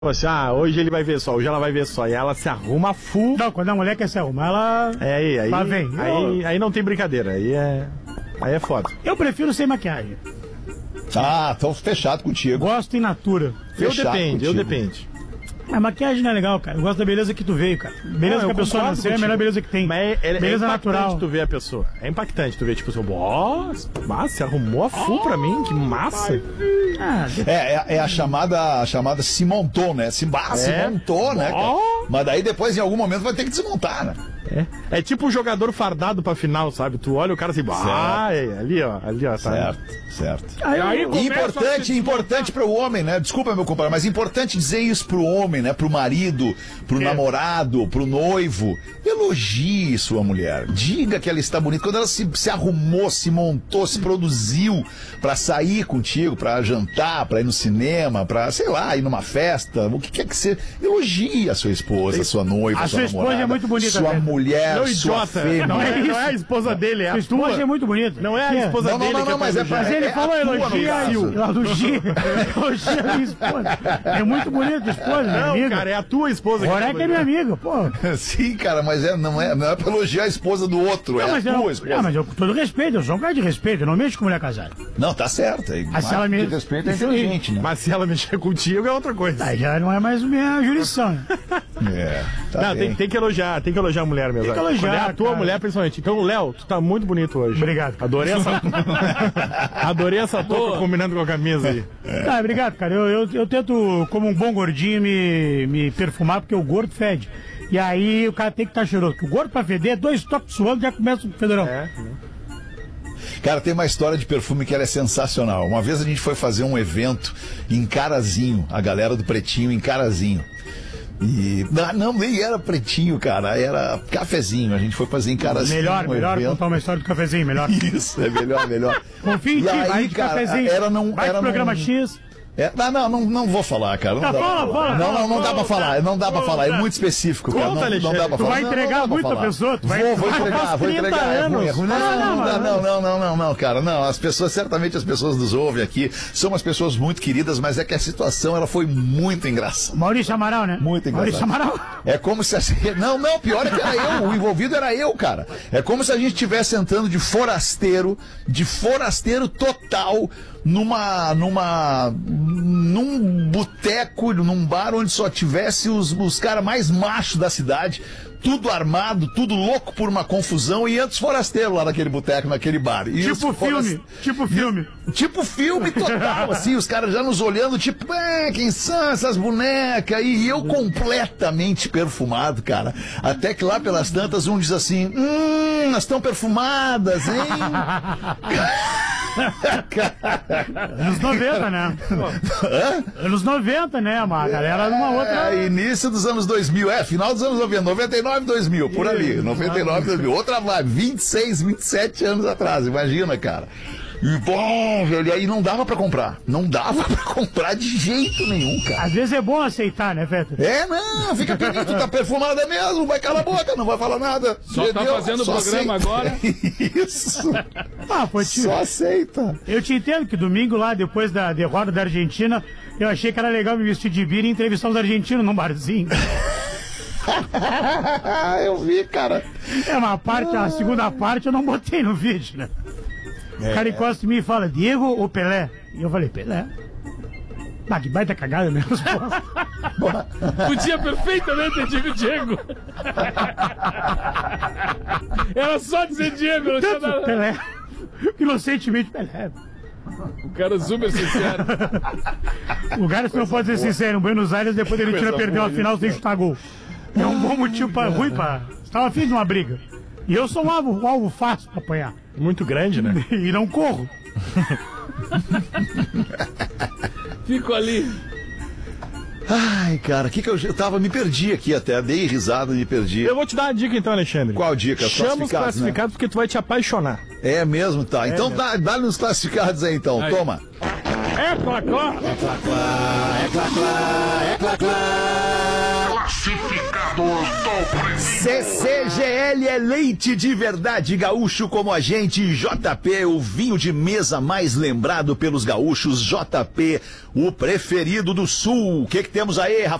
Assim, hoje ele vai ver só, hoje ela vai ver só. E ela se arruma full. Não, quando a mulher quer se arrumar, ela... Aí não tem brincadeira, aí é foda. Eu prefiro sem maquiagem. Tô fechado contigo. Gosto in natura. Eu depende. A maquiagem não é legal, cara. Eu gosto da beleza que tu veio, cara. Beleza que a pessoa nasceu é a melhor beleza que tem. Mas beleza natural. Tu ver a pessoa. É impactante tu ver, tipo assim, nossa, se arrumou a full pra mim, que massa. É a chamada se montou, né? Se montou, né, cara? Mas daí depois, em algum momento, vai ter que desmontar, né? É tipo um jogador fardado pra final, sabe? Tu olha o cara assim, ali, ó, tá. Certo. Aí importante para o homem, né? Desculpa, meu compadre, mas importante dizer isso pro homem, né? Pro marido, pro namorado, pro noivo. Elogie sua mulher. Diga que ela está bonita. Quando ela se arrumou, se montou, se produziu pra sair contigo, pra jantar, pra ir no cinema, pra, sei lá, ir numa festa, o que quer que seja. Elogie a sua esposa, a sua noiva, a sua namorada. Esposa é muito bonita, sua mulher, não, sua fêmea. Não é a esposa dele, é a tua. Esposa é muito bonita. Não é a esposa dele. Não, mas ele falou elogia a minha esposa. É muito bonita a esposa, minha amiga. Cara, é a tua esposa. Roreca é minha amiga, pô. Sim, cara, mas não é pra elogiar a esposa do outro, é a tua esposa. Mas eu, com todo respeito, eu sou um cara de respeito, eu não mexo com mulher casada. Não, tá certo. Se ela me... respeito é inteligente, né? Mas se ela mexer contigo é outra coisa. Aí já não é mais minha jurisdição. Tem que elogiar a mulher mesmo. Tem que elogiar, é a tua mulher, principalmente. Então, Léo, tu tá muito bonito hoje. Obrigado. Adorei essa touca combinando com a camisa aí. Obrigado, cara. Eu tento, como um bom gordinho, me perfumar, porque o gordo fede. E aí o cara tem que estar cheiroso. Porque o gordo pra feder, 2 toques suando, já começa o fedorão. Cara, tem uma história de perfume que ela é sensacional. Uma vez a gente foi fazer um evento em Carazinho, a galera do Pretinho em Carazinho. E nem era Pretinho, cara, era Cafezinho. A gente foi fazer em Carazinho. Melhor contar uma história do Cafezinho, melhor. Isso, é melhor. Confia em ti, vai de cara, Cafezinho. Vai de programa X. Não vou falar, cara. Não dá pra falar. É muito específico, cara. Não dá pra falar. Tu vai entregar muita pessoa. Vou entregar. Não, cara. Não, certamente as pessoas nos ouvem aqui. São umas pessoas muito queridas, mas é que a situação, ela foi muito engraçada. Maurício Amaral, né? Muito engraçado. Maurício Amaral. É como se... Não, pior é que era eu. O envolvido era eu, cara. É como se a gente estivesse entrando de forasteiro total num boteco, num bar onde só tivesse os caras mais machos da cidade, tudo armado, tudo louco por uma confusão, e antes forasteiro lá naquele boteco, naquele bar. E Tipo filme total, assim, os caras já nos olhando, tipo, quem são essas bonecas? E eu completamente perfumado, cara. Até que lá pelas tantas um diz assim, elas estão perfumadas, hein? Anos 90, né? Anos 90, né? Uma galera numa outra... Início dos anos 2000, final dos anos 90, 99, 2000, por ali. 99, 2000. Outra vibe, 26, 27 anos atrás, imagina, cara. E bom, velho, aí não dava pra comprar. Não dava pra comprar de jeito nenhum, cara. Às vezes é bom aceitar, né, Fetter? Fica quieto, tu tá perfumada mesmo, vai calar a boca, não vai falar nada. Só entendeu? Tá fazendo o programa agora. Isso. Só aceita. Eu te entendo que domingo lá, depois da derrota da Argentina, eu achei que era legal me vestir de bira e entrevistar os argentinos num barzinho. Eu vi, cara. A segunda parte eu não botei no vídeo, né? O cara encosta em mim e fala, Diego ou Pelé? E eu falei, Pelé. Que baita cagada mesmo. Podia perfeitamente ter dito Diego. Era só dizer Diego, não tinha nada. Pelé. Inocentemente Pelé. O cara super sincero. O cara que não pode ser sincero, em Buenos Aires, depois ele tira perdeu a final sem chutar gol. É um bom motivo ruim pra... Estava afim de uma briga. E eu sou um alvo fácil pra apanhar. Muito grande, né? E não corro. Fico ali. Ai, cara, que eu tava, me perdi aqui até, dei risada e me perdi. Eu vou te dar uma dica então, Alexandre. Qual dica? Chama os classificados, né? Porque tu vai te apaixonar. É mesmo, tá. Então dá-lhe os classificados aí, então. Aí. Toma. É clá-clá. É clá-clá. É clá-clá. É clá-clá. Classificados. CCGL é leite de verdade, gaúcho como a gente. JP, o vinho de mesa mais lembrado pelos gaúchos. JP, o preferido do Sul. O que temos aí, Rafa?